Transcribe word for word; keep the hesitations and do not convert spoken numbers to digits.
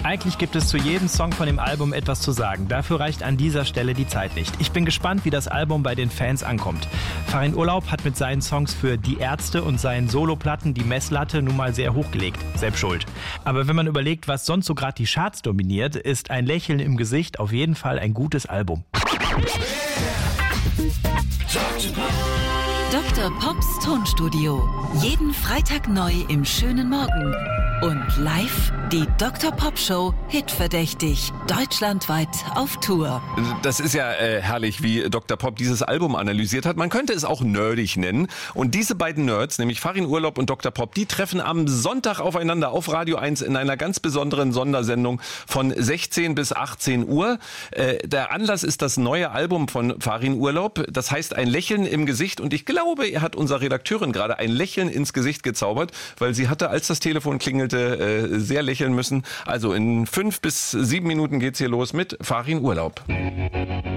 Eigentlich gibt es zu jedem Song von dem Album etwas zu sagen. Dafür reicht an dieser Stelle die Zeit nicht. Ich bin gespannt, wie das Album bei den Fans ankommt. Farin Urlaub hat mit seinen Songs für Die Ärzte und seinen Soloplatten die Messlatte nun mal sehr hochgelegt. Selbst schuld. Aber wenn man überlegt, was sonst so gerade die Charts dominiert, ist Ein Lächeln im Gesicht auf jeden Fall ein gutes Album. Doktor Pops Tonstudio. Jeden Freitag neu im schönen Morgen. Und live die Doktor Pop Show Hitverdächtig. Deutschlandweit auf Tour. Das ist ja äh, herrlich, wie Doktor Pop dieses Album analysiert hat. Man könnte es auch nerdig nennen. Und diese beiden Nerds, nämlich Farin Urlaub und Doktor Pop, die treffen am Sonntag aufeinander auf Radio eins in einer ganz besonderen Sondersendung von sechzehn bis achtzehn Uhr. Äh, der Anlass ist das neue Album von Farin Urlaub. Das heißt Ein Lächeln im Gesicht. Und ich glaube, er hat unserer Redakteurin gerade ein Lächeln ins Gesicht gezaubert, weil sie hatte, als das Telefon klingelte, äh, sehr lächeln müssen. Also in fünf bis sieben Minuten geht's hier los mit Farin Urlaub.